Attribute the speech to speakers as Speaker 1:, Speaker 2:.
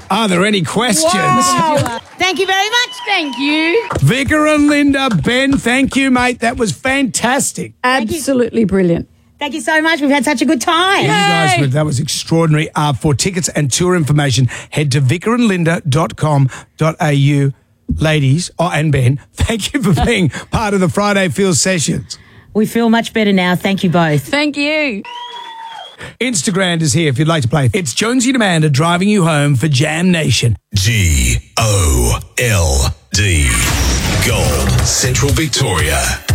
Speaker 1: Are there any questions?
Speaker 2: Wow. Thank you very much. Thank you.
Speaker 1: Vicar and Linda, Ben, thank you, mate. That was fantastic.
Speaker 3: Absolutely brilliant.
Speaker 2: Thank you so much. We've had such a good time.
Speaker 1: You guys, that was extraordinary. For tickets and tour information, head to vicarandlinda.com.au. Ladies, and Ben, thank you for being part of the Friday Feel Sessions.
Speaker 2: We feel much better now. Thank you both.
Speaker 3: Thank you.
Speaker 1: Instagram is here if you'd like to play. It's Jonesy and Amanda driving you home for Jam Nation.
Speaker 4: GOLD. Gold. Central Victoria.